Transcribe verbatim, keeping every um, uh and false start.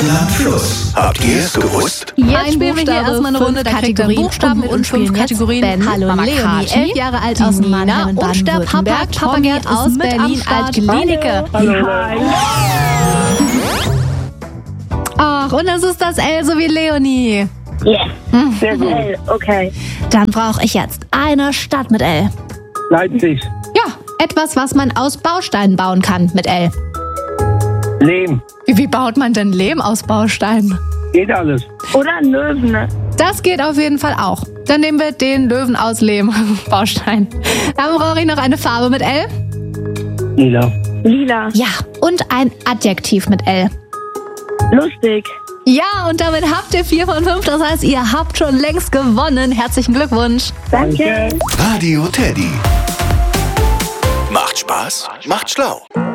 Land Fluss. Habt ihr es gewusst? Jetzt ein spielen wir hier erstmal eine Runde, da kriegt ihr Buchstaben und fünf Kategorien. Ben, hallo Mama Leonie, Kati, elf Jahre alt aus Nina Mannheim, und der Papa, Papa Gerd aus Berlin Alt-Glienicke. Ach, und das ist das L so wie Leonie. Yes, sehr gut. L, okay. Dann brauche ich jetzt eine Stadt mit L. Leipzig. Ja, etwas, was man aus Bausteinen bauen kann mit L. Lehm. Wie, wie baut man denn Lehm aus Bausteinen? Geht alles. Oder ein Löwen, ne? Das geht auf jeden Fall auch. Dann nehmen wir den Löwen aus Lehm. Baustein. Dann brauche ich noch eine Farbe mit L. Lila. Lila. Ja, und ein Adjektiv mit L. Lustig. Ja, und damit habt ihr vier von fünf. Das heißt, ihr habt schon längst gewonnen. Herzlichen Glückwunsch. Danke. Radio Teddy. Macht Spaß, macht schlau.